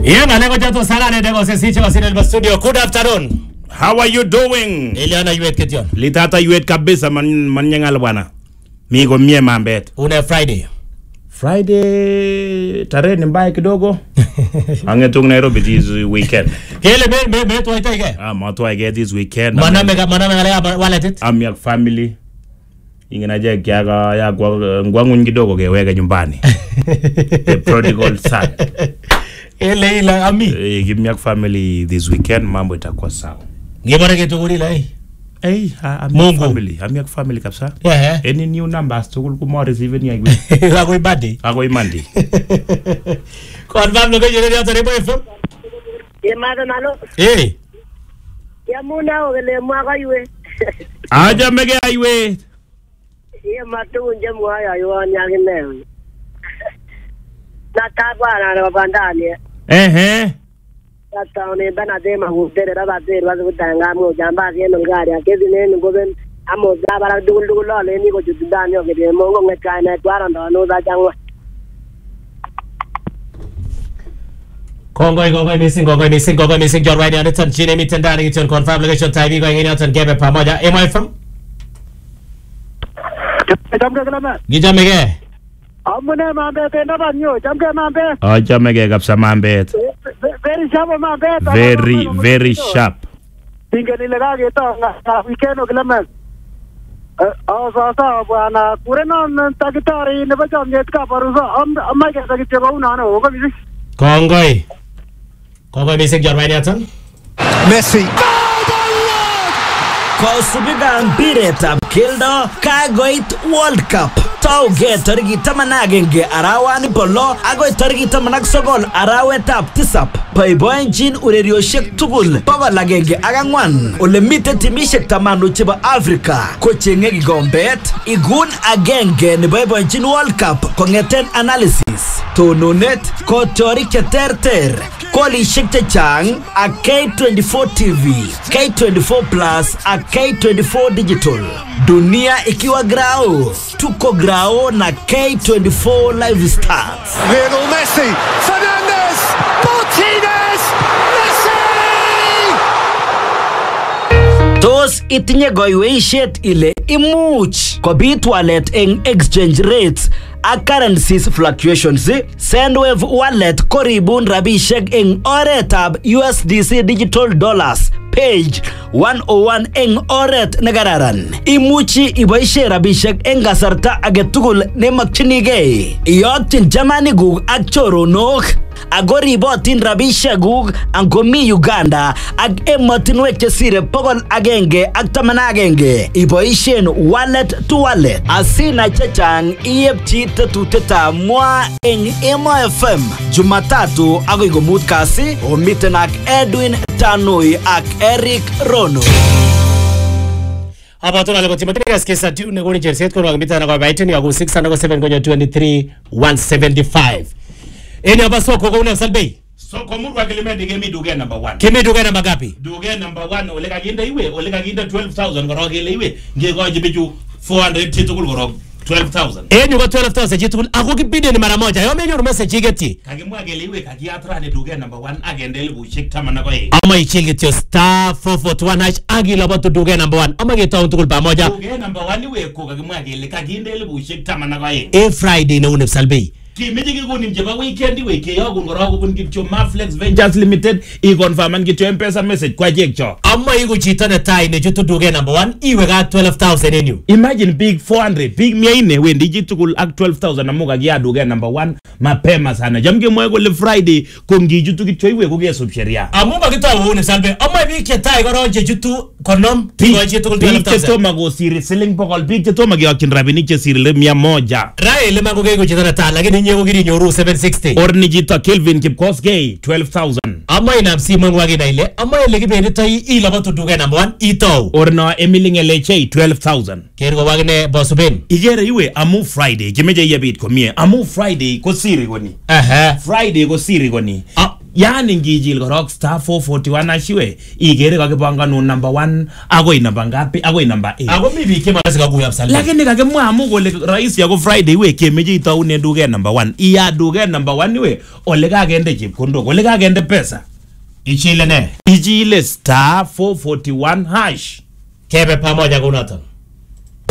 Yenga lego jato salane dego se siche wasine kwa studio. Good afternoon. How are you doing? Eliana yuet ketion. Litata yuet kabisa man nyangal bwana. Migo mie mambet. Una Friday. Friday tarehe ni mbaya kidogo. Angetung Nairobi this weekend. Kele me to ite. Matwa get this weekend. Maname ngale wallet. Am yak family. Inginaje kiaga ya ngwangu kidogo geweka nyumbani. The prodigal son. Ele ila ami. Give me a family this weekend, mambo itakuwa sawa. Ngebara ketugulila I'm family. I'm your family kapsa. Yeah. Any new numbers to go receive ni agwe. Agwe badi. Agwe mandi. Confirm logo jere ya Taribo FM. Ye mada nalo. Ya muna ogele mwaga yue. Aja mege aywe. Ye matu unje mwaya yo nyagine. Na tabana na bandani. Taone bana de mahudere rabate wazo tanga mo jamba yeno ngari akezine ngoben amo zabara dugul le ni ko judani o gede mo ngo ngekana twaranda no da jangwa. Kongoi missing your right and turn chine mitandani iton confirm location time going in out and gebe pamoja. Am I from? Gijamege. Amune mambe te na banyo jamke mambe. Aja mege kapsa mambet. Very sharp mambe. Very sharp. Tingeni lega geto na weekend oglamas. Asa bwana kurena takitari ne bajam yetka parusa amma ke takite bauna na hoga bisi. Kongoi missing your right and Messi. Kosubiga mpiretab keldo kagoit World Cup. Tauge tariki 10 arawani polo agoi tariki 19 arawetab tisap. Boiboenjin urerioshek tugul bogol agenge ak angwan ole mite timishek 10 chebo Africa kochenge kikombet igun agenge ne boiboenjin World Cup kongeten analysis tononet kotorik cheterter kolishek chechang ak K24 TV, K24 Plus ak K24 Digital. Dunia ikiwa grao, tuko grao na K24 Live Stars. Lionel Messi, Fernandes, Martinez, Messi! Tos itinye goiweishet ile imuch kobit walet eng exchange rates ak currencies fluctuations. Sendwave wallet koribun rabishek eng oretab USDC digital dollars page 101 eng oret negararan. Imuchi iboishe rabishek eng kasarta agetugul nemakchinigei. Iyokyin jamanikuk ak choronok. Ako ribotin rabishek guk angomi Uganda ak emotinwek chesire 111. Iboishen wallet to wallet. Asina chechang iepchi tetutetab mwa eng Emo FM Jumatatu agoi komut kasi omiten ak Edwin Tanui ak Eric Rono. Abatona lego timatika skesa tu ne goni jerset kono agmita na kwa baitini ya 6 na 7 konyo 23 175. Eni abasoko ko una salbei. Soko murwa kilimende gemi duge number 1. Kimi duge namba gapi? Duge number 1 olega ginda iwe, olega ginda 12,000 goro gele iwe. Ngego jibichu 400 titukul goro 12,000. Eni go 12,000 jitukul ako kibide ni mara moja. Yo menyo message igeti. Kagimwa gele iwe kagiatra ne duge number 1 agende bushik tamana ko e. Ama ichilget yo star 441 hash agila batu duge number 1. Ama geta tukul pamoja. Duge number 1 iwe ko kagimwa gele kaginde bushik tamana ko e. Friday ne unep salbei. Kimiji kuni mjeba weekend weke yogu ngorogu kungicho Maflex Ventures Limited i-confirman kicho M-Pesa message kwa jekcho. Amma igu chita na tai ne jutu duge number 1 iwe ga 12,000 enyu. Imagine big 400, big miaine wendi jitukul ak 12,000 na muga gia duge number 1 mapema sana. Jamge mwego le Friday kungi jutu kicho iwe kuge subsheria. Amunga kita uune salbe. Amma wiki tai goronje jutu konom. Big chetoma go siri selling pokol. Big chetoma gyo kinrabiniche siri le 100. Rai le mango gego chita na tai. Lakini nyego giri nyoru 760. Orni jita Kelvin Kipkoskei 12,000. Amma inamsi mwangu wagi na ile. Amma ile kipende tai ila batu duge number 1 ito. Orna Emily Ngeleche 12,000. Kero wagi ne bosuben. Igere iwe amu Friday. Kimeje yabit komie. Amu Friday ko siri goni. Aha. Friday ko siri goni. Yani ngijil korok star 441 ashiwe igere kakipanganun number 1 agoi number ngapi agoi number 8 Ako mi biik chemagase kakuyo absal. lakini kakimwa amu kole rahisi yako Friday we kemeje itaune duket number 1 iya duket number 1 we ole kakende chepkondok ole kakende pesa Ichile ne. ijile star 441 hash Kebe pamoja kunoton.